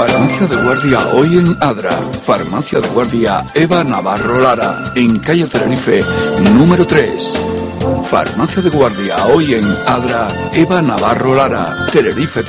Farmacia de Guardia hoy en Adra. Farmacia de Guardia Eva Navarro Lara, en calle Tenerife, número 3. Farmacia de Guardia hoy en Adra Eva Navarro Lara, Tenerife